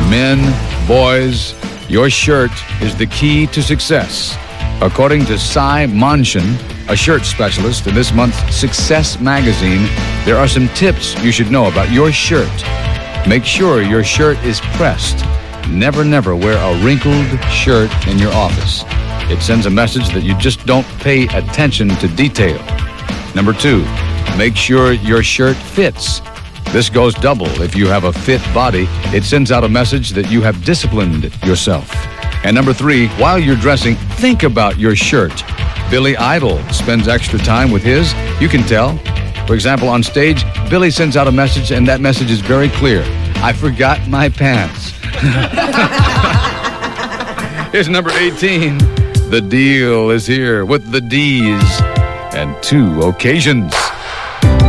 Men, boys, your shirt is the key to success. According to Cy Monshin, a shirt specialist in this month's Success magazine, there are some tips you should know about your shirt. Make sure your shirt is pressed. Never wear a wrinkled shirt in your office. It sends a message that you just don't pay attention to detail. Number 2, make sure your shirt fits. This goes double if you have a fit body. It sends out a message that you have disciplined yourself. And number 3, while you're dressing, think about your shirt. Billy Idol spends extra time with his. You can tell. For example, on stage, Billy sends out a message, and that message is very clear. I forgot my pants. Here's number 18. The deal is here with the D's and 2 occasions.